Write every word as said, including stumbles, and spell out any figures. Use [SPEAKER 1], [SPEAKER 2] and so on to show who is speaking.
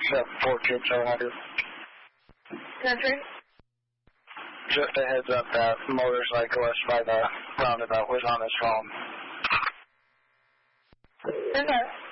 [SPEAKER 1] Except four kids seven hundred.
[SPEAKER 2] Country?
[SPEAKER 1] Just a heads up that motorcyclist by the roundabout was on his phone.
[SPEAKER 2] Okay.